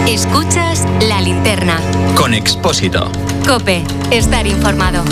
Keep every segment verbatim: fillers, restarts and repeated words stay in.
Escuchas La Linterna. Con Expósito. COPE. Estar informado.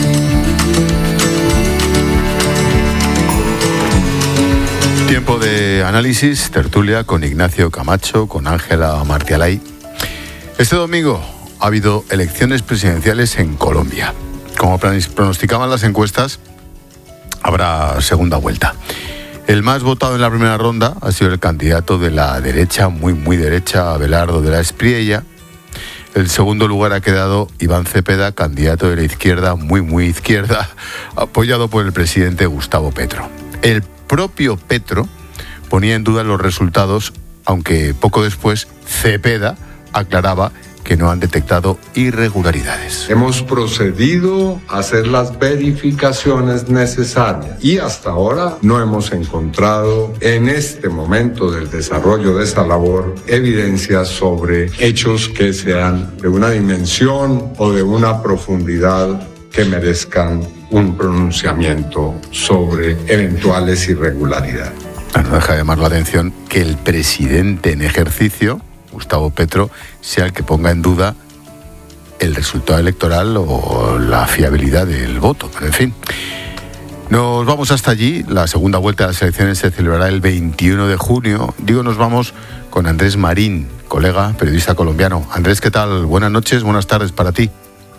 Tiempo de análisis, tertulia con Ignacio Camacho, con Ángela Martialay. Este domingo ha habido elecciones presidenciales en Colombia. Como pronosticaban las encuestas, habrá segunda vuelta. El más votado en la primera ronda ha sido el candidato de la derecha, muy muy derecha, Abelardo de la Espriella. El segundo lugar ha quedado Iván Cepeda, candidato de la izquierda, muy muy izquierda, apoyado por el presidente Gustavo Petro. El propio Petro ponía en duda los resultados, aunque poco después Cepeda aclaraba que no han detectado irregularidades. Hemos procedido a hacer las verificaciones necesarias y hasta ahora no hemos encontrado en este momento del desarrollo de esa labor evidencias sobre hechos que sean de una dimensión o de una profundidad que merezcan un pronunciamiento sobre eventuales irregularidades. No deja de llamar la atención que el presidente en ejercicio, Gustavo Petro, sea el que ponga en duda el resultado electoral o la fiabilidad del voto. Pero en fin, nos vamos hasta allí. La segunda vuelta de las elecciones se celebrará el veintiuno de junio. Digo, nos vamos con Andrés Marín, colega, periodista colombiano. Andrés, ¿qué tal? Buenas noches, buenas tardes para ti.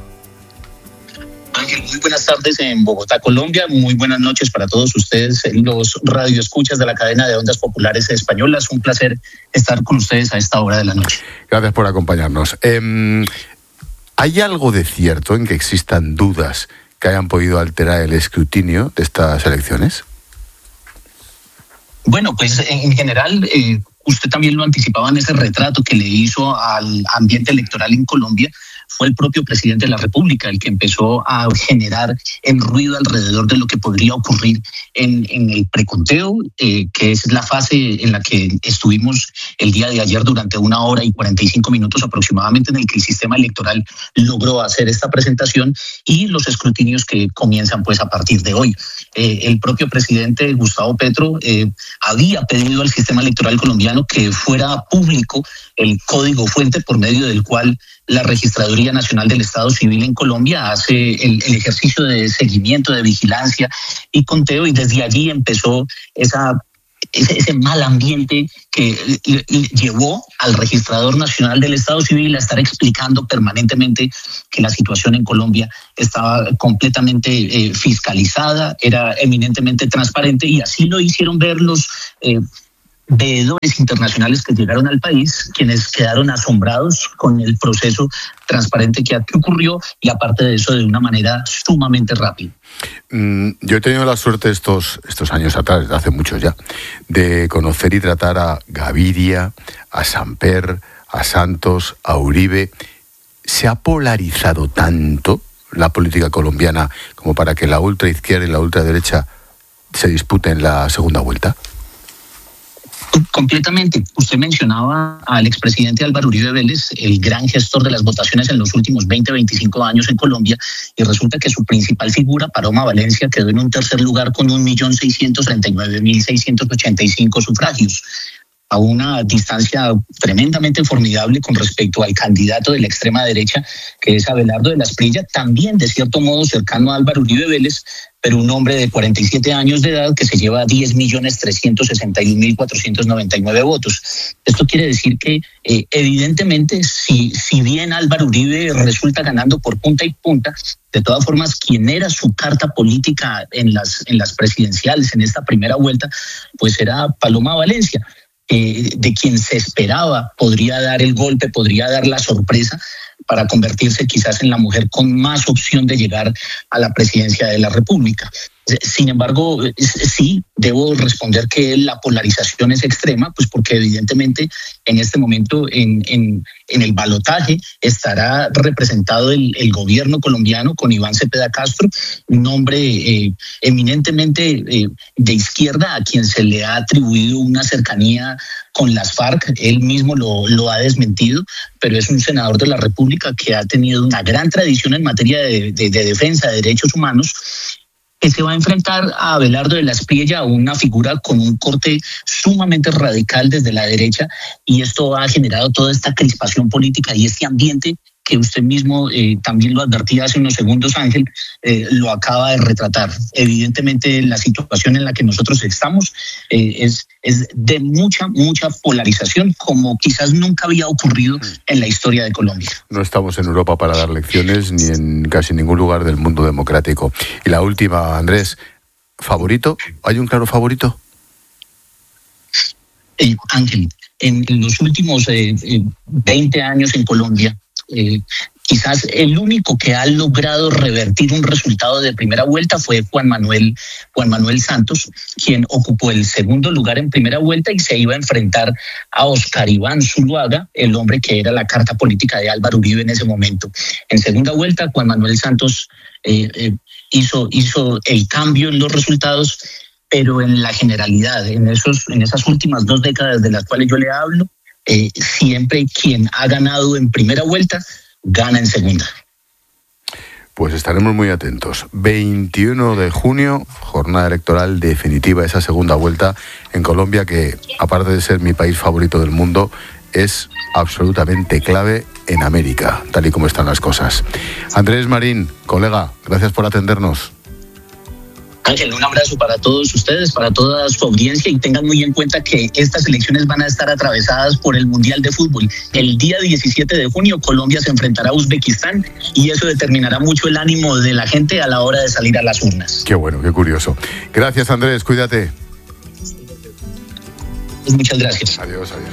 Ángel, muy buenas tardes en Bogotá, Colombia. Muy buenas noches para todos ustedes, los radioescuchas de la cadena de Ondas Populares Españolas. Un placer estar con ustedes a esta hora de la noche. Gracias por acompañarnos. Eh, ¿Hay algo de cierto en que existan dudas que hayan podido alterar el escrutinio de estas elecciones? Bueno, pues en general, eh, usted también lo anticipaba en ese retrato que le hizo al ambiente electoral en Colombia. Fue el propio presidente de la República el que empezó a generar el ruido alrededor de lo que podría ocurrir en, en el preconteo, eh, que es la fase en la que estuvimos el día de ayer durante una hora y cuarenta y cinco minutos aproximadamente, en el que el sistema electoral logró hacer esta presentación, y los escrutinios que comienzan pues a partir de hoy. Eh, el propio presidente Gustavo Petro eh, había pedido al sistema electoral colombiano que fuera público el código fuente por medio del cual la Registraduría Nacional del Estado Civil en Colombia hace el, el ejercicio de seguimiento, de vigilancia y conteo, y desde allí empezó esa, ese, ese mal ambiente que llevó al Registrador Nacional del Estado Civil a estar explicando permanentemente que la situación en Colombia estaba completamente eh, fiscalizada, era eminentemente transparente, y así lo hicieron ver los eh, veedores internacionales que llegaron al país, quienes quedaron asombrados con el proceso transparente que ocurrió, y aparte de eso, de una manera sumamente rápida. Mm, yo he tenido la suerte estos, estos años atrás, desde hace muchos ya, de conocer y tratar a Gaviria, a Samper, a Santos, a Uribe. ¿Se ha polarizado tanto la política colombiana como para que la ultraizquierda y la ultraderecha se disputen la segunda vuelta? Completamente. Usted mencionaba al expresidente Álvaro Uribe Vélez, el gran gestor de las votaciones en los últimos veinte, veinticinco años en Colombia, y resulta que su principal figura, Paloma Valencia, quedó en un tercer lugar con un millón seiscientos treinta y nueve mil seiscientos ochenta y cinco sufragios, a una distancia tremendamente formidable con respecto al candidato de la extrema derecha, que es Abelardo de la Espriella, también de cierto modo cercano a Álvaro Uribe Vélez, pero un hombre de cuarenta y siete años de edad que se lleva diez millones trescientos sesenta y un mil cuatrocientos noventa y nueve votos. Esto quiere decir que eh, evidentemente si, si bien Álvaro Uribe resulta ganando por punta y punta, de todas formas quien era su carta política en las, en las presidenciales en esta primera vuelta, pues era Paloma Valencia, eh, de quien se esperaba podría dar el golpe, podría dar la sorpresa para convertirse quizás en la mujer con más opción de llegar a la presidencia de la República. Sin embargo, sí, debo responder que la polarización es extrema, pues porque evidentemente en este momento en, en, en el balotaje estará representado el, el gobierno colombiano con Iván Cepeda Castro, un hombre eh, eminentemente eh, de izquierda, a quien se le ha atribuido una cercanía con las FARC. Él mismo lo, lo ha desmentido, pero es un senador de la República que ha tenido una gran tradición en materia de, de, de defensa de derechos humanos. que se va a enfrentar a Abelardo de la Espriella, una figura con un corte sumamente radical desde la derecha, y esto ha generado toda esta crispación política y este ambiente que usted mismo eh, también lo advertía hace unos segundos, Ángel, eh, lo acaba de retratar. Evidentemente la situación en la que nosotros estamos eh, es, es de mucha, mucha polarización, como quizás nunca había ocurrido en la historia de Colombia. No estamos en Europa para dar lecciones, ni en casi ningún lugar del mundo democrático. Y la última, Andrés, ¿favorito? ¿Hay un claro favorito? Eh, Ángel, en los últimos eh, eh, veinte años en Colombia, Eh, quizás el único que ha logrado revertir un resultado de primera vuelta fue Juan Manuel, Juan Manuel Santos, quien ocupó el segundo lugar en primera vuelta y se iba a enfrentar a Oscar Iván Zuluaga, el hombre que era la carta política de Álvaro Uribe en ese momento. En segunda vuelta, Juan Manuel Santos eh, eh, hizo, hizo el cambio en los resultados, pero en la generalidad, en, esos, en esas últimas dos décadas de las cuales yo le hablo, Eh, siempre quien ha ganado en primera vuelta gana en segunda. Pues estaremos muy atentos. veintiuno de junio, jornada electoral definitiva, esa segunda vuelta en Colombia, que aparte de ser mi país favorito del mundo, es absolutamente clave en América, tal y como están las cosas. Andrés Marín, colega, gracias por atendernos. Ángel, un abrazo para todos ustedes, para toda su audiencia, y tengan muy en cuenta que estas elecciones van a estar atravesadas por el Mundial de Fútbol. El día diecisiete de junio Colombia se enfrentará a Uzbekistán y eso determinará mucho el ánimo de la gente a la hora de salir a las urnas. Qué bueno, qué curioso. Gracias, Andrés, cuídate. Pues muchas gracias. Adiós, adiós.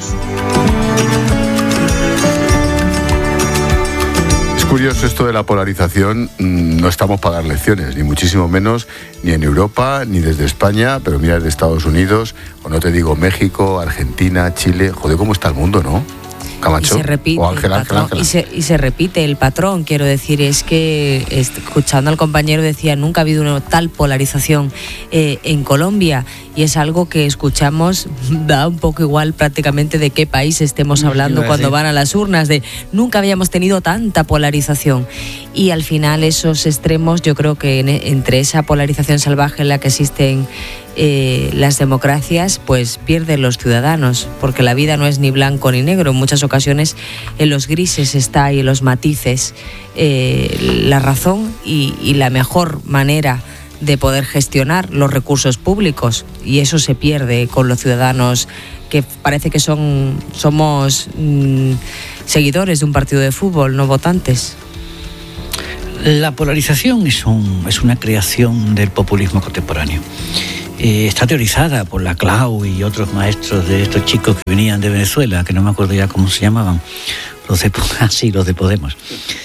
Curioso esto de la polarización. No estamos para dar lecciones, ni muchísimo menos, ni en Europa, ni desde España, pero mira, desde Estados Unidos, o no te digo México, Argentina, Chile. Joder, cómo está el mundo, ¿no? Camacho. Y se repite, o Ángel, el Ángel, Ángel. Y, se, y se repite el patrón, quiero decir, es que escuchando al compañero decía, nunca ha habido una tal polarización eh, en Colombia, y es algo que escuchamos, da un poco igual prácticamente de qué país estemos hablando cuando van a las urnas, de nunca habíamos tenido tanta polarización. Y al final esos extremos, yo creo que en, entre esa polarización salvaje en la que existen eh, las democracias, pues pierden los ciudadanos, porque la vida no es ni blanco ni negro. En muchas ocasiones en los grises está y en los matices eh, la razón y, y la mejor manera de poder gestionar los recursos públicos, y eso se pierde con los ciudadanos que parece que son somos mmm, seguidores de un partido de fútbol, no votantes. La polarización es, un, es una creación del populismo contemporáneo. Eh, está teorizada por Laclau y otros maestros de estos chicos que venían de Venezuela, que no me acuerdo ya cómo se llamaban, los de, ah, sí, los de Podemos.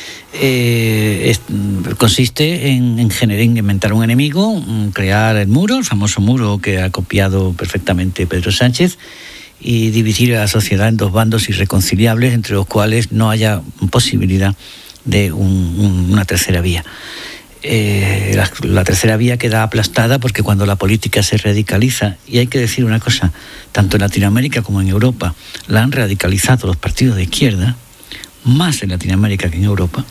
Eh, es, consiste en, en, generar, en inventar un enemigo, crear el muro, el famoso muro que ha copiado perfectamente Pedro Sánchez, y dividir a la sociedad en dos bandos irreconciliables, entre los cuales no haya posibilidad de un, un, una tercera vía. Eh, la, la tercera vía queda aplastada porque cuando la política se radicaliza, y hay que decir una cosa, tanto en Latinoamérica como en Europa la han radicalizado los partidos de izquierda, más en Latinoamérica que en Europa.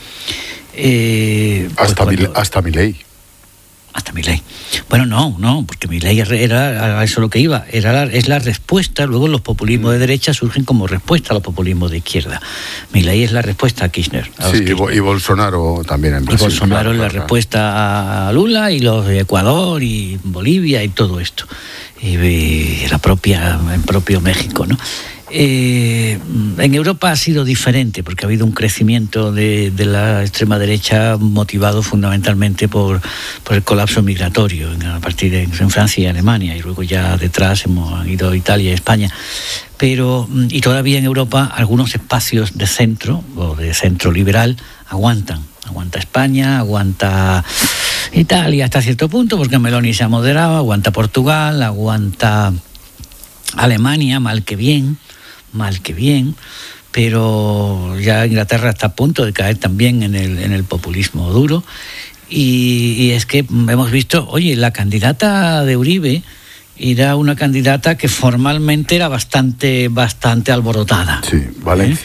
Eh, hasta, pues mi, hasta Milei. Hasta Milei. Bueno, no, no, porque Milei era a eso lo que iba, era la, es la respuesta. Luego los populismos de derecha surgen como respuesta a los populismos de izquierda. Milei es la respuesta a Kirchner. A sí, Kirchner. Y Bolsonaro también en Brasil. Y Bolsonaro claro, es la claro, respuesta a Lula, y los de Ecuador y Bolivia y todo esto. Y, y la propia, en propio México, ¿no? Eh, en Europa ha sido diferente porque ha habido un crecimiento de, de la extrema derecha motivado fundamentalmente por, por el colapso migratorio a partir de en Francia y Alemania, y luego ya detrás hemos ido a Italia y España. Pero, y todavía en Europa algunos espacios de centro o de centro liberal aguantan. Aguanta España, aguanta Italia hasta cierto punto porque Meloni se ha moderado, aguanta Portugal, aguanta Alemania, mal que bien. mal que bien, pero ya Inglaterra está a punto de caer también en el, en el populismo duro, y, y es que hemos visto, oye, la candidata de Uribe era una candidata que formalmente era bastante, bastante alborotada. Sí, Valencia. ¿Eh?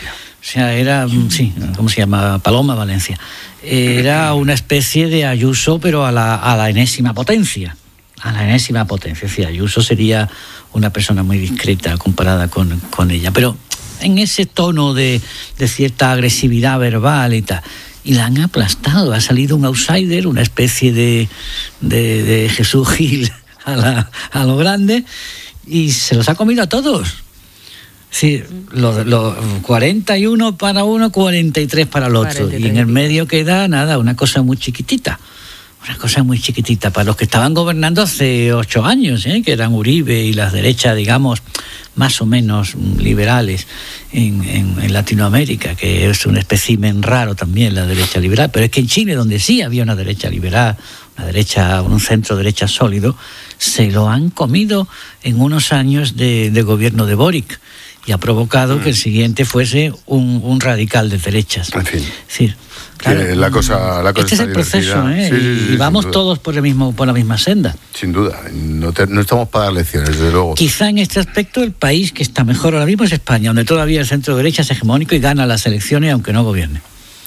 sea, era, sí, ¿cómo se llama? Paloma Valencia. Era una especie de Ayuso, pero a la, a la enésima potencia. A la enésima potencia. Es decir, Ayuso sería una persona muy discreta comparada con, con ella. Pero en ese tono de, de cierta agresividad verbal y tal. Y la han aplastado. Ha salido un outsider, una especie de, de, de Jesús Gil a, la, a lo grande, y se los ha comido a todos. Sí, los lo, cuarenta y uno para uno, cuarenta y tres para el otro. cuarenta y tres. Y en el medio queda nada, una cosa muy chiquitita. Una cosa muy chiquitita para los que estaban gobernando hace ocho años, ¿eh? Que eran Uribe y las derechas, digamos, más o menos liberales en, en, en Latinoamérica, que es un espécimen raro también la derecha liberal. Pero es que en Chile, donde sí había una derecha liberal, una derecha, un centro derecha sólido, se lo han comido en unos años de, de gobierno de Boric. Y ha provocado mm. que el siguiente fuese un, un radical de derechas. En fin. Sí, claro, que la cosa, la cosa este es el proceso, ¿eh? Sí, sí, sí, y vamos todos por el mismo, por la misma senda. Sin duda, no, te, no estamos para dar lecciones, desde luego. Quizá en este aspecto el país que está mejor ahora mismo es España, donde todavía el centro derecha es hegemónico y gana las elecciones aunque no gobierne.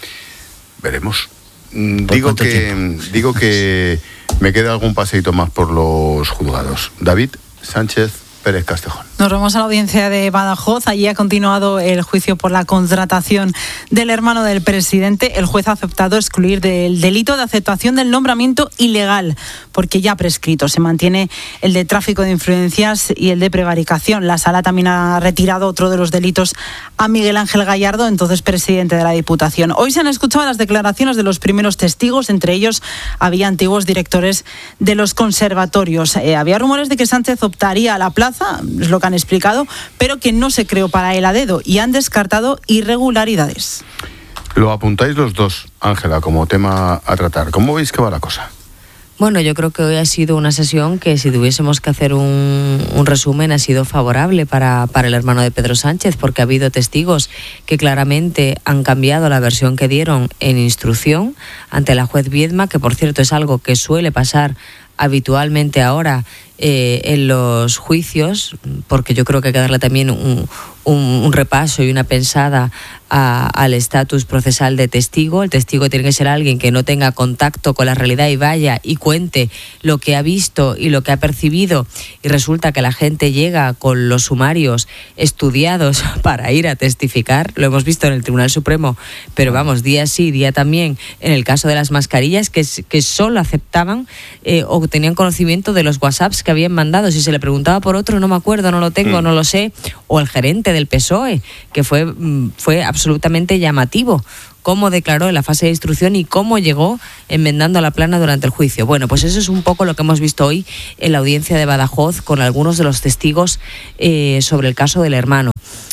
Veremos. Digo que, digo que me queda algún paseíto más por los juzgados. David Sánchez Pérez Castejón. Nos vamos a la audiencia de Badajoz. Allí ha continuado el juicio por la contratación del hermano del presidente. El juez ha aceptado excluir del delito de aceptación del nombramiento ilegal, porque ya ha prescrito. Se mantiene el de tráfico de influencias y el de prevaricación. La sala también ha retirado otro de los delitos a Miguel Ángel Gallardo, entonces presidente de la Diputación. Hoy se han escuchado las declaraciones de los primeros testigos. Entre ellos había antiguos directores de los conservatorios. Eh, había rumores de que Sánchez optaría a la plaza, es lo que han explicado, pero que no se creó para él a dedo, y han descartado irregularidades. Lo apuntáis los dos, Ángela, como tema a tratar. ¿Cómo veis que va la cosa? Bueno, yo creo que hoy ha sido una sesión que, si tuviésemos que hacer un, un resumen, ha sido favorable para, para el hermano de Pedro Sánchez, porque ha habido testigos que claramente han cambiado la versión que dieron en instrucción ante la juez Viedma, que por cierto es algo que suele pasar habitualmente ahora eh, en los juicios, porque yo creo que hay que darle también un, un, un repaso y una pensada a, al estatus procesal de testigo. El testigo tiene que ser alguien que no tenga contacto con la realidad y vaya y cuente lo que ha visto y lo que ha percibido, y resulta que la gente llega con los sumarios estudiados para ir a testificar. Lo hemos visto en el Tribunal Supremo, pero vamos, día sí, día también, en el caso de las mascarillas, que, que solo aceptaban eh, o tenían conocimiento de los WhatsApps que habían mandado. Si se le preguntaba por otro, no me acuerdo, no lo tengo, mm. no lo sé. O el gerente del P S O E, que fue, fue absolutamente llamativo cómo declaró en la fase de instrucción y cómo llegó enmendando la plana durante el juicio. Bueno, pues eso es un poco lo que hemos visto hoy en la audiencia de Badajoz con algunos de los testigos eh, sobre el caso del hermano.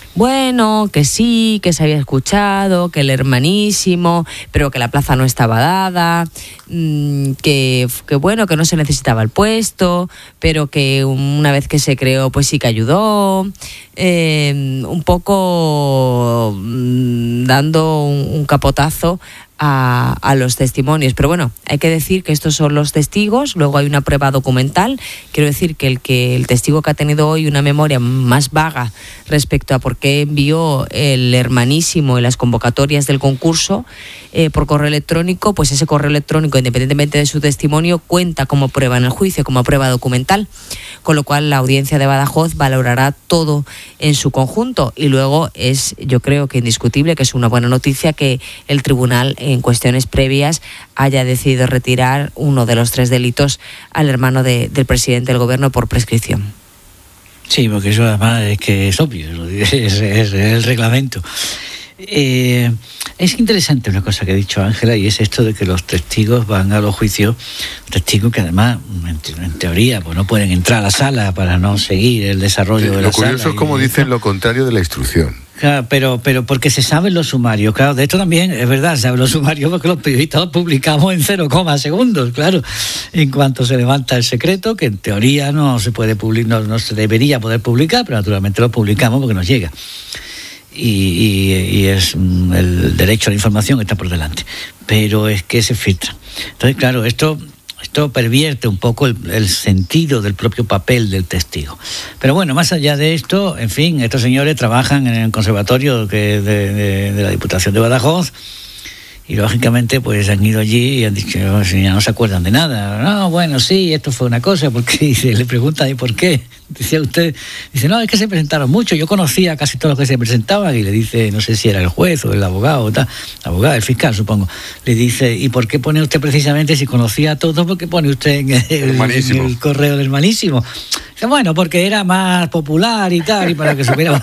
Bueno, que sí, que se había escuchado, que el hermanísimo, pero que la plaza no estaba dada, que, que bueno, que no se necesitaba el puesto, pero que una vez que se creó, pues sí que ayudó, eh, un poco dando un, un capotazo A, a los testimonios. Pero bueno, hay que decir que estos son los testigos, luego hay una prueba documental. Quiero decir que el que el testigo que ha tenido hoy una memoria más vaga respecto a por qué envió el hermanísimo y las convocatorias del concurso eh, por correo electrónico, pues ese correo electrónico, independientemente de su testimonio, cuenta como prueba en el juicio, como prueba documental, con lo cual la audiencia de Badajoz valorará todo en su conjunto. Y luego es, yo creo que indiscutible, que es una buena noticia que el tribunal, en cuestiones previas, haya decidido retirar uno de los tres delitos al hermano de, del presidente del gobierno por prescripción. Sí, porque eso además es que es obvio, es, es, es el reglamento. Eh, es interesante una cosa que ha dicho Ángela, y es esto de que los testigos van a los juicios, testigos que además en, en teoría pues no pueden entrar a la sala para no seguir el desarrollo sí, de la sala. Lo curioso es como dicen lo contrario de la instrucción. Claro, pero, pero porque se saben los sumarios, claro, de esto también es verdad, se saben los sumarios porque los periodistas los publicamos en cero coma segundos, claro, en cuanto se levanta el secreto, que en teoría no se puede publicar, no, no se debería poder publicar, pero naturalmente lo publicamos porque nos llega. Y, y, y es el derecho a la información está por delante, pero es que se filtra. Entonces, claro, esto Esto pervierte un poco el, el sentido del propio papel del testigo. Pero bueno, más allá de esto, en fin, estos señores trabajan en el conservatorio que de, de, de la Diputación de Badajoz. Y lógicamente pues han ido allí y han dicho, oh, si ya no se acuerdan de nada. No, bueno, sí, esto fue una cosa, porque dice, le preguntan, ¿y por qué? Decía usted, dice, no, es que se presentaron mucho, yo conocía a casi todos los que se presentaban, y le dice, no sé si era el juez o el abogado o tal, el abogado, el fiscal supongo, le dice, ¿y por qué pone usted precisamente, si conocía a todos, por qué pone usted en el, en el correo del hermanísimo? Dice, bueno, porque era más popular y tal, y para que supiera.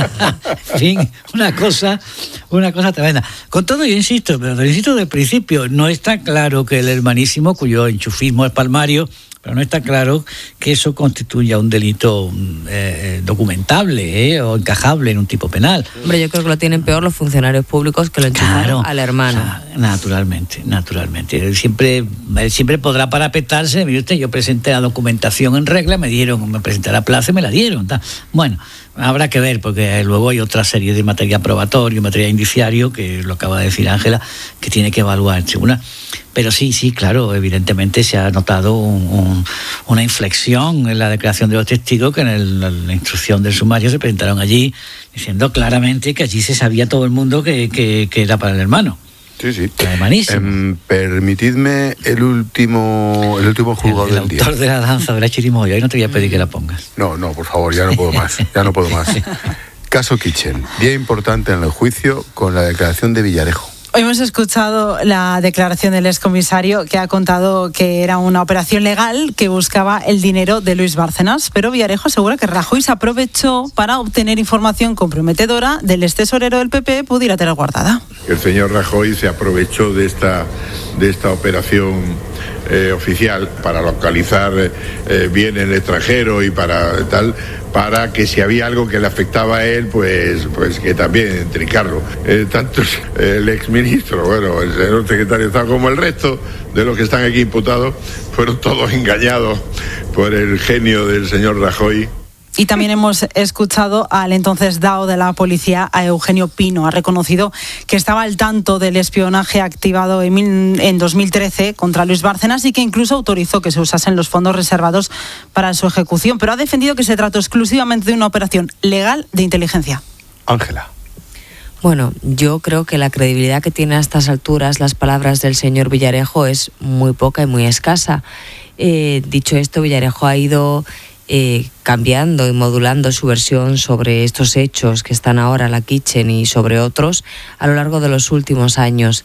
En fin, una cosa, una cosa tremenda. Con todo, yo insisto, pero insisto desde el principio, no está claro que el hermanísimo, cuyo enchufismo es palmario, pero no está claro que eso constituya un delito eh, documentable eh, o encajable en un tipo penal. Hombre, yo creo que lo tienen peor los funcionarios públicos que lo enchufaron claro, al hermano. O sea, naturalmente, naturalmente. Él siempre, él siempre podrá parapetarse. Mire usted, yo presenté la documentación en regla, me dieron, me presenté a la plaza y me la dieron. Tal. Bueno, habrá que ver, porque luego hay otra serie de material probatorio, material indiciario, que lo acaba de decir Ángela, que tiene que evaluarse. Una, pero sí, sí, claro, evidentemente se ha notado un, un, una inflexión en la declaración de los testigos, que en el, la instrucción del sumario se presentaron allí diciendo claramente que allí se sabía todo el mundo que, que, que era para el hermano. Sí, sí. Eh, permitidme el último el último juzgado el, el del día. El autor de la danza de la chirimoya, y no te voy a pedir que la pongas. No, no, por favor, ya no puedo más, ya no puedo más. Caso Kitchen, día importante en el juicio con la declaración de Villarejo. Hoy hemos escuchado la declaración del excomisario, que ha contado que era una operación legal que buscaba el dinero de Luis Bárcenas, pero Villarejo asegura que Rajoy se aprovechó para obtener información comprometedora del ex tesorero del P P, pudiera tener guardada. El señor Rajoy se aprovechó de esta, de esta operación eh, oficial para localizar eh, bien en el extranjero y para tal, para que si había algo que le afectaba a él, pues, pues que también trincarlo. Eh, tanto el exministro, bueno, el señor secretario de Estado, como el resto de los que están aquí imputados, fueron todos engañados por el genio del señor Rajoy. Y también hemos escuchado al entonces D A O de la policía, a Eugenio Pino. Ha reconocido que estaba al tanto del espionaje activado en, mil, en dos mil trece contra Luis Bárcenas y que incluso autorizó que se usasen los fondos reservados para su ejecución. Pero ha defendido que se trató exclusivamente de una operación legal de inteligencia. Ángela. Bueno, yo creo que la credibilidad que tiene a estas alturas las palabras del señor Villarejo es muy poca y muy escasa. Eh, dicho esto, Villarejo ha ido Eh, cambiando y modulando su versión sobre estos hechos que están ahora, la Kitchen y sobre otros, a lo largo de los últimos años.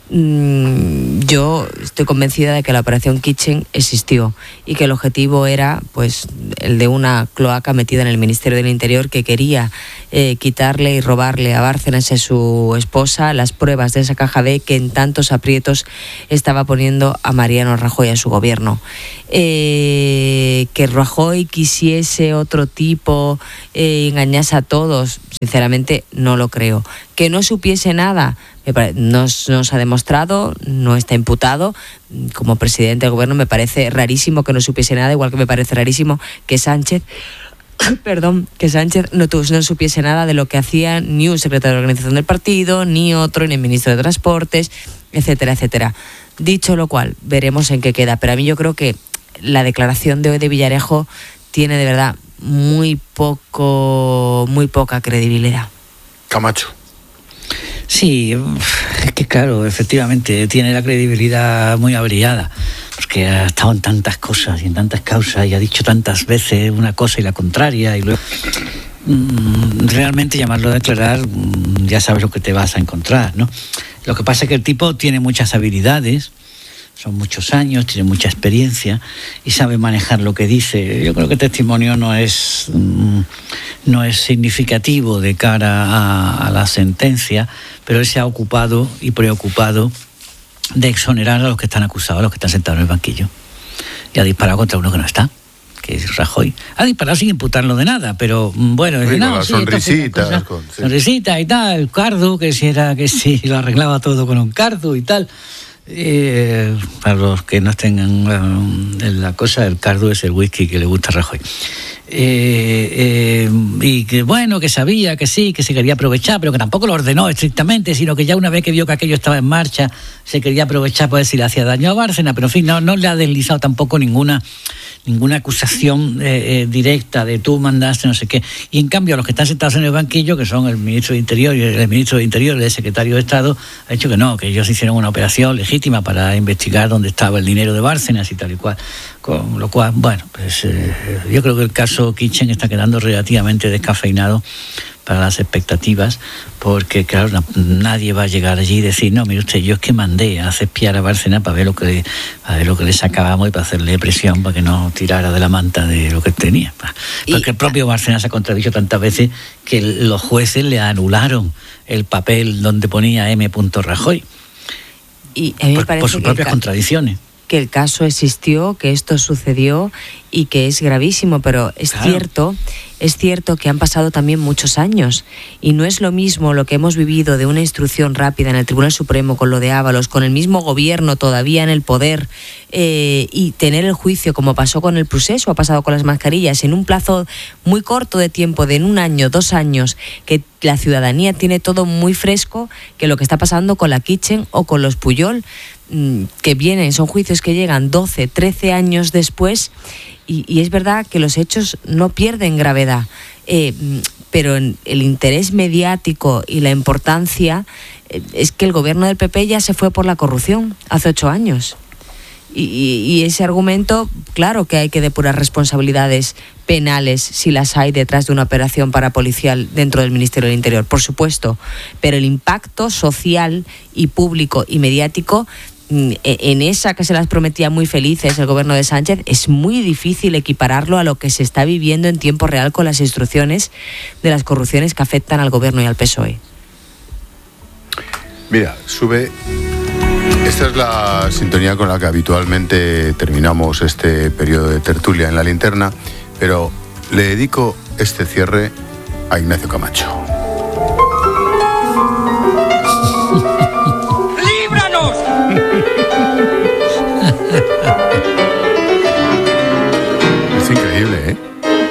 Mm, yo estoy convencida de que la operación Kitchen existió y que el objetivo era pues el de una cloaca metida en el Ministerio del Interior que quería eh, quitarle y robarle a Bárcenas y a su esposa las pruebas de esa caja B que en tantos aprietos estaba poniendo a Mariano Rajoy y a su gobierno. Eh, que Rajoy quisiese otro tipo, eh, engañase a todos, sinceramente no lo creo. Que no supiese nada, me pare- no, no se ha demostrado, no está imputado. Como presidente del gobierno me parece rarísimo que no supiese nada, igual que me parece rarísimo que Sánchez perdón, que Sánchez no, tu, no supiese nada de lo que hacía ni un secretario de organización del partido, ni otro, ni el ministro de Transportes, etcétera, etcétera. Dicho lo cual, veremos en qué queda, pero a mí yo creo que la declaración de hoy de Villarejo tiene de verdad muy poco, muy poca credibilidad. Camacho. Sí, es que claro, efectivamente, tiene la credibilidad muy averiada, porque ha estado en tantas cosas y en tantas causas y ha dicho tantas veces una cosa y la contraria, y luego mmm, realmente llamarlo a declarar, mmm, ya sabes lo que te vas a encontrar, ¿no? Lo que pasa es que el tipo tiene muchas habilidades, son muchos años, tiene mucha experiencia y sabe manejar lo que dice. Yo creo que el testimonio no es, no es significativo de cara a, a la sentencia, pero él se ha ocupado y preocupado de exonerar a los que están acusados, a los que están sentados en el banquillo. Y ha disparado contra uno que no está, que es Rajoy. Ha disparado sin imputarlo de nada, pero bueno, sí, dice, no, con sí, sonrisitas, cosa, con, sí. sonrisita y tal, Cardo, que si era que si lo arreglaba todo con un cardo y tal. Eh, para los que no estén en, en la cosa, el cardo es el whisky que le gusta a Rajoy. Eh, eh, y que bueno, que sabía que sí, que se quería aprovechar, pero que tampoco lo ordenó estrictamente, sino que ya una vez que vio que aquello estaba en marcha, se quería aprovechar para ver si le hacía daño a Bárcena, pero en fin, no, no le ha deslizado tampoco ninguna ninguna acusación eh, eh, directa de tú mandaste no sé qué. Y en cambio los que están sentados en el banquillo, que son el ministro de Interior y el ministro de Interior y el secretario de Estado, ha dicho que no, que ellos hicieron una operación legítima para investigar dónde estaba el dinero de Bárcenas y tal y cual. Con lo cual, bueno, pues eh, yo creo que el caso Kitchen está quedando relativamente descafeinado para las expectativas, porque claro, no, nadie va a llegar allí y decir, no, mire usted, yo es que mandé a hacer espiar a Bárcenas para ver lo que para ver lo que le sacábamos y para hacerle presión para que no tirara de la manta de lo que tenía. Porque y, el propio Bárcenas se ha contradicho tantas veces que los jueces le anularon el papel donde ponía M. Rajoy. Y a mí me por, parece por sus que propias el, contradicciones. Que el caso existió, que esto sucedió y que es gravísimo, pero es claro. cierto, es cierto que han pasado también muchos años y no es lo mismo lo que hemos vivido de una instrucción rápida en el Tribunal Supremo con lo de Ábalos, con el mismo gobierno todavía en el poder eh, y tener el juicio como pasó con el Procés o ha pasado con las mascarillas en un plazo muy corto de tiempo, de en un año, dos años, que la ciudadanía tiene todo muy fresco, que lo que está pasando con la Kitchen o con los Pujol, que vienen, son juicios que llegan doce, trece años después y, y es verdad que los hechos no pierden gravedad, eh, pero en el interés mediático y la importancia eh, es que el gobierno del P P ya se fue por la corrupción hace ocho años. Y, y, y ese argumento, claro que hay que depurar responsabilidades penales si las hay detrás de una operación parapolicial dentro del Ministerio del Interior, por supuesto, pero el impacto social y público y mediático en esa que se las prometía muy felices el gobierno de Sánchez, es muy difícil equipararlo a lo que se está viviendo en tiempo real con las instrucciones de las corrupciones que afectan al gobierno y al P S O E. Mira, sube. Esta es la sintonía con la que habitualmente terminamos este periodo de tertulia en La Linterna, pero le dedico este cierre a Ignacio Camacho. ¡Líbranos! Es increíble, ¿eh?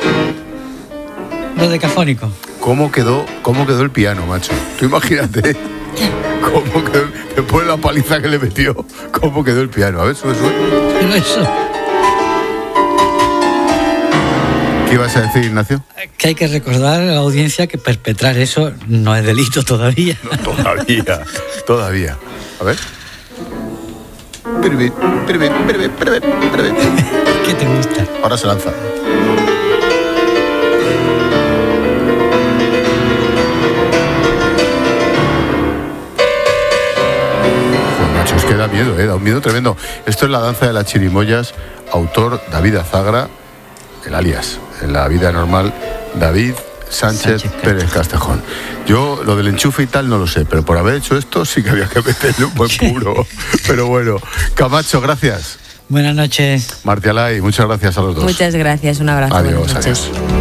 Lo decafónico. ¿Cómo quedó, cómo quedó el piano, macho? Tú imagínate cómo quedó, después de la paliza que le metió, cómo quedó el piano. A ver, sube, sube. Pero eso... ¿Qué ibas a decir, Ignacio? Que hay que recordar a la audiencia que perpetrar eso no es delito todavía. No, todavía, todavía. A ver. ¿Qué te gusta? Ahora se lanza. Pues macho, es que da miedo, ¿eh? Da un miedo tremendo. Esto es La danza de las chirimoyas, autor David Azagra, el alias, en la vida normal, David Sánchez, Sánchez Pérez Castejón. Yo lo del enchufe y tal no lo sé, pero por haber hecho esto sí que había que meterle un buen puro. Pero bueno, Camacho, gracias. Buenas noches. Martialay, muchas gracias a los dos. Muchas gracias, un abrazo. Adiós, buenas noches. Adiós.